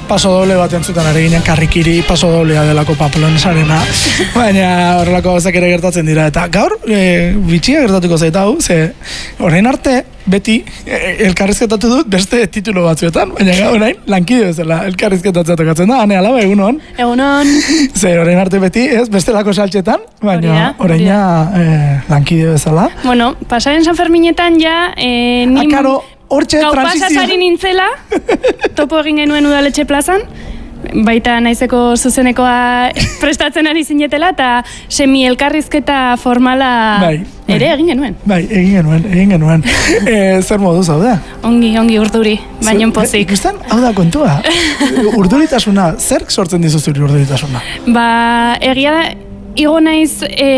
paso doble bat entzutan ari ginen, karrikiri paso doblea delako Pamplonesarena, baina horrelako gauzak ere gertatzen dira, eta gaur bitxia gertatuko zait hau, ze orain arte beti elkarrizketatu dut beste titulo batzuetan, baina orain lankide bezala elkarrizketatzea tokatzen da, Ane Alaba, egunon? Egunon. Ze orain arte beti, ez, bestelako saltxetan, baina oraina lankide bezala. Bueno, pasaren San Ferminetan ja, ni gaupasasari nintzela, topo egin genuen udaletxe plazan, baita naizeko zuzenekoa prestatzen ari zinetela, eta semi-elkarrizketa formala ere egin genuen. Bai, egin genuen. Zer modu zaude? Ongi urduri, baino pozik. Ikusten, hau da kontua. Urduritasuna, zer sortzen dizuzuri urduritasuna? Ba, egia da, igo naiz,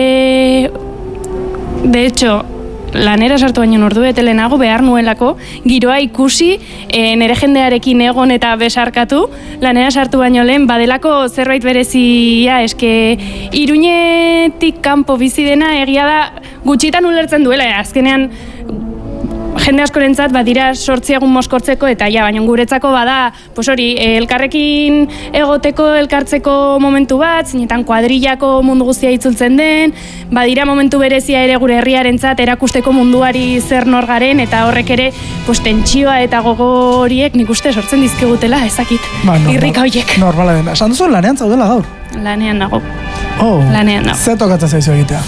de hecho, lanera sartu baino ordu bete lehenago behar nuelako, giroa ikusi, nere jendearekin egon eta besarkatu, lanera sartu baino lehen, badelako zerbait berezia, eske Iruñetik kanpo bizi dena egia da gutxitan ulertzen duela, azkenean jende askorentzat badira 8 egun moskortzeko eta ja, baina guretzako bada, pues hori, elkarrekin egoteko, elkartzeko momentu bat, zinetan kuadrillako mundu guztia itzultzen den, badira momentu berezia ere gure herriarentzat erakusteko munduari zer nor garen, eta horrek ere, pues tentsioa eta gogo horiek nik uste sortzen dizkigutela, ezakit, irrika horiek. Normala dena. Esan duzu lanean zaudela gaur? Lanean nago. Lanean nago. Zer tokatzen zaizu egitea?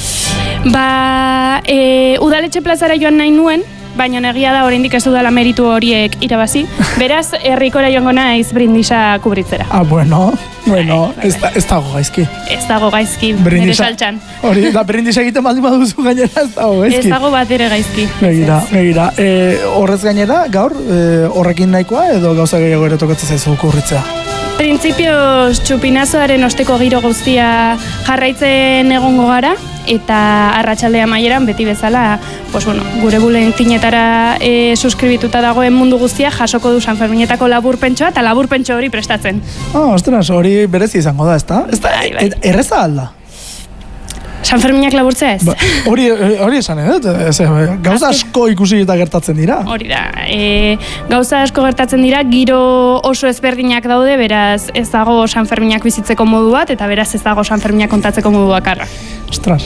Ba, udaletxe plazara joan nahi nuen, baina egia da oraindik ez dudala meritu horiek irabazi. Beraz, herrikora joango naiz brindisa kubritzera. Bueno, ez dago gaizki. Ez dago gaizki, nire saltxan. Hori, da brindisa egiten baldin baduzu gainera ez dago gaizki. Ez dago bat ere gaizki. Begira. Horrez gainera, gaur, horrekin nahikoa edo gauza gehiago ere tokatzen zaizu kubritzea? Printzipioz txupinazoaren osteko giro guztia jarraitzen egongo gara, eta arratsaldea amaieran beti bezala, pues bueno, gure buletinetara suskribituta dagoen mundu guztia jasoko du San Ferminetako laburpentsoa eta laburpentso hori prestatzen. Ostras, hori berezi izango da, ezta? Erreza alda? San Ferminak laburtzea ez? Hori esan edo, gauza asko ikusi eta gertatzen dira. Hori da, gauza asko gertatzen dira, giro oso ezberdinak daude, beraz ez dago San Ferminak bizitzeko modu bat, eta beraz ez dago San Ferminak kontatzeko modu bakarra. Ostras,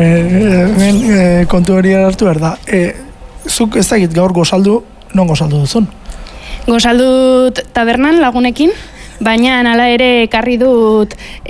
kontu hori hartu behar da. Zuk ez dakit gaur gozaldu, non gozaldu duzun? Gozaldut tabernan lagunekin, baina hala ere ekarri dut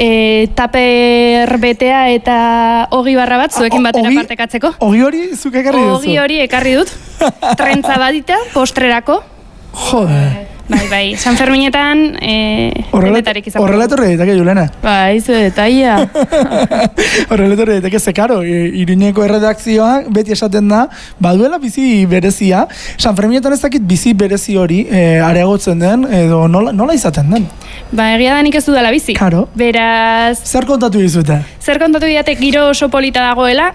taper betea eta ogi barra bat zuekin batera partekatzeko. Ogi hori zuk ekarri duzu? Ogi hori ekarri dut, trentza badita, postrerako. Jode. Bai, San Ferminetan denetarik izan. Horrela etorri daiteke, Julena? Bai, zu detaia. Horrela etorri daiteke, ze karo, Iruñeko erredakzioa beti esaten da, baduela bizi berezia, San Ferminetan ez dakit bizi berezi hori areagotzen den, edo nola izaten den? Ba, egia da nik ez dudala bizi. Karo. Beraz... Zer kontatu dizute? Zer kontatu didate giro oso polita dagoela,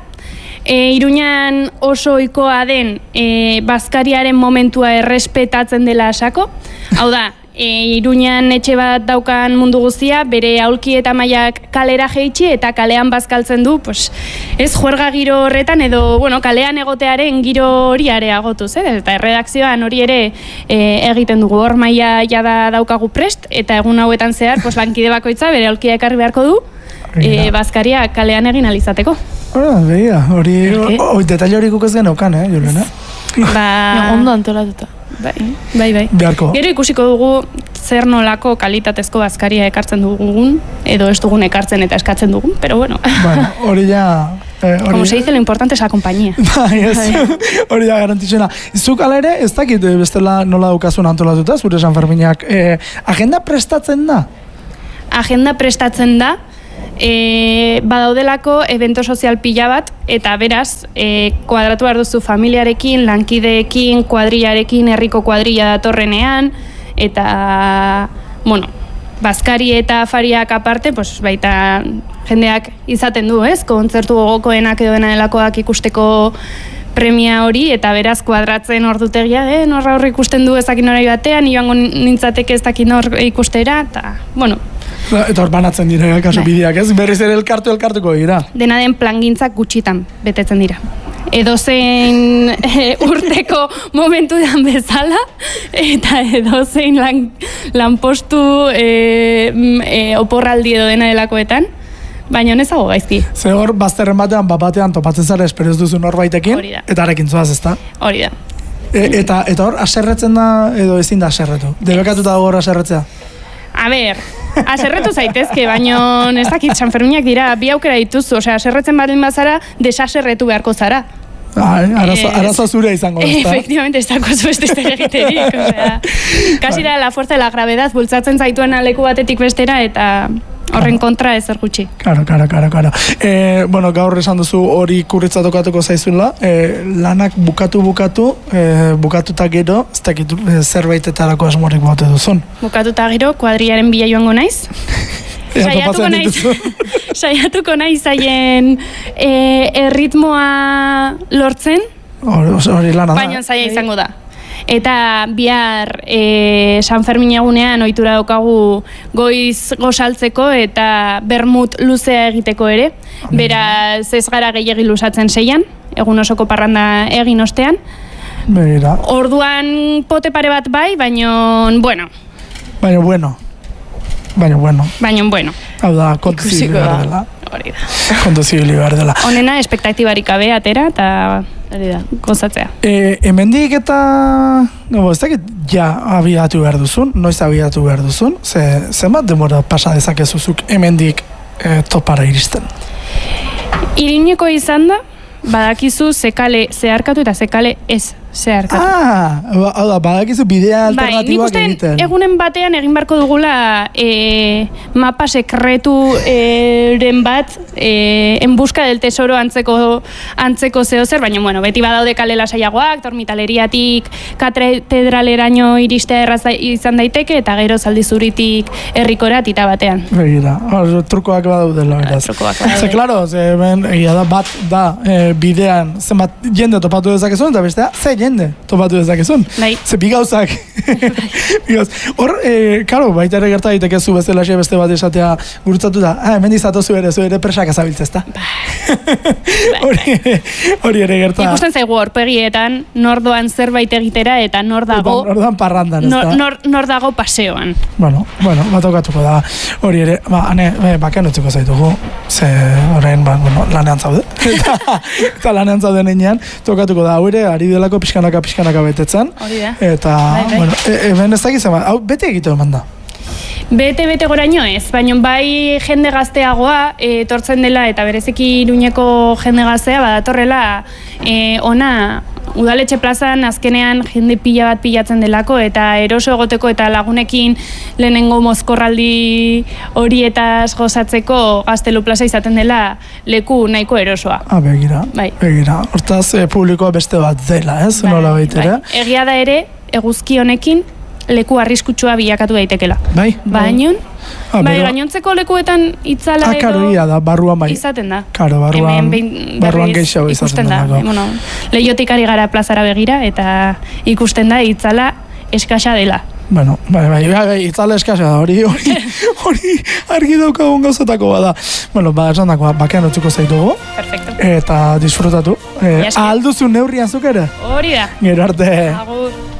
Iruñan oso ohikoa den bazkariaren momentua errespetatzen dela asako. Hau da, Iruñan etxe bat daukan mundu guztia, bere aulki eta mailak kalera jeitsi eta kalean bazkaltzen du, pues, ez juerga giro horretan edo, bueno, kalean egotearen giro hori areagotuz, eta erredakzioan hori ere egiten dugu, hor maila jada daukagu prest, eta egun hauetan zehar, pues, lankide bakoitza bere aulkia ekarri beharko du, bazkaria kalean egin alizateko. Begira, hori detaile hori guk ez geneukan, Julena? Ba... Ondo antolatuta. Bai. Beharko. Gero ikusiko dugu zer nolako kalitatezko bazkaria ekartzen dugun, edo ez dugun ekartzen eta eskatzen dugun, pero bueno. Hori ja... Como se dice, lo importante es la compañía. Hori da garantizena. Zuk ala ere, ez dakit bestela nola daukazun antolatuta, zure San Ferminak. Agenda prestatzen da? Agenda prestatzen da, badaudelako evento sozial pila bat, eta beraz, kuadratu behar duzu familiarekin, lankideekin, kuadrillarekin, herriko kuadrilla datorrenean, eta, bueno, bazkari eta afariak aparte, pues, baita jendeak izaten du, ez? Kontzertu gogokoenak edo denalakoak ikusteko premia hori, eta beraz kuadratzen ordutegia, norra horri ikusten du ezakin hori batean, joango nintzateke ez dakin hor ikustera, eta, bueno. Eta hor banatzen dira, kasu bideak, ez? Berriz ere elkartuko dira. Dena den plangintzak gutxitan betetzen dira. edozein urteko momentuan bezala, eta edozein lanpostu oporraldi edo dena delakoetan, baina honezago gaizki. Ze hor, bazterren batean topatzen zara espero ez duzu norbaitekin, eta arekin zuaz, ezta? Hori da. Eta hor, aserretzen da edo ezin da aserretu? Debekatuta hor aserretzea? A ber, aserretu zaitezke, baina ez dakit, Sanferminak dira, bi aukera dituzu, osea, aserretzen baldin bazara, desaserretu beharko zara. Arazo zure izango, ezta? Efectivamente, ez dako beste egiterik, osea, kasira la fuerza de la gravedad bultzatzen zaituen leku batetik bestera, eta horren kontra ezer gutxi. Karo. Bueno, gaur esan duzu hori kurritza tokatuko zaizula, lanak bukatuta gero, ez dakit zerbaitetarako asmorik bote duzun. Bukatuta gero, kuadriaren bila joango naiz. Saiatuko naiz haien erritmoa lortzen, hori lana da. baina zaila izango da. Eta bihar San Fermin egunean ohitura daukagu goiz gozaltzeko eta bermut luzea egiteko ere. Beraz ez gara gehiegi luzatzen 6an, egun osoko parranda egin ostean. Begira. Orduan pote pare bat bai, baina bueno. Hau da, kontu zibili behar dela. Hori da. Kontu zibili behar dela. Honena, espektaktibarik gabe atera eta hori da, gozatzea. Hemendik eta, ez dakit, abiatu behar duzun, noiz abiatu behar duzun, zenbat demora pasa dezakezuzuk hemendik topara iristen? Irineko izan da, badakizu zekale zeharkatu eta zekale ez zeharkatu. Hau da, badakizu bidea alternatiboak egiten. Nik uste egunen batean egin barko dugula mapa sekreturen bat en busca del tesoro antzeko zehozer, baina bueno, beti badaude kale lasaiagoak, dormitaleriatik katedraleraino iristea erraza izan daiteke, eta gero zaldi zuritik herrikora tita batean. Begira, trukoak badaudela, beraz. Ze, klaro, egia da, bat da bidean zenbat jende topatu dezakezun, eta bestea, ze jende topatu dezakezun. Bai. Ze bi gauzak. Hor, karo, baita ere gerta daiteke zu bezala beste bat esatea gurutzatu da, hemen dizatu zu ere presak azabiltz, ezta? Hori ere gerta. Ikusten zaigu horpegietan, nor doan zerbait egitera eta nor dago... Nor doan parrandan, ezta? Nor dago paseoan. Bueno, batokatuko da. Hori ere, bakean utziko zaitugu, ze horrein, lanean zaude. Eta lanean zauden enean, tokatuko da, hau ere, ari delako pixkanaka betetzen. Hori da. Eta, bueno, hemen ez dakiz, hau bete egiten eman da. Bete goraino ez, baina bai jende gazteagoa etortzen dela eta bereziki Iruñeko jende gaztea badatorrela ona udaletxe plazan azkenean jende pila bat pilatzen delako eta eroso egoteko eta lagunekin lehenengo mozkorraldi horietaz gozatzeko Gaztelu plaza izaten dela leku nahiko erosoa. Begira. Hortaz publikoa beste bat dela, ez? Nola baitere. Egia da ere, eguzki honekin leku arriskutsua bilakatu daitekela. Baina, gainontzeko lekuetan itzala edo barruan bai. Izaten da. Karo, barruan gehiago izaten da. Lehiotik ari gara plazara begira eta ikusten da itzala eskasa dela. Bueno, bai, itzala eskasa da, hori argi daukagun gauzatako bada. Bueno, esan dagoa, bakean utzuko zaitugu. Perfecto. Eta disfrutatu. Alduzu neurrian zuk ere? Hori da. Gero arte. Agur.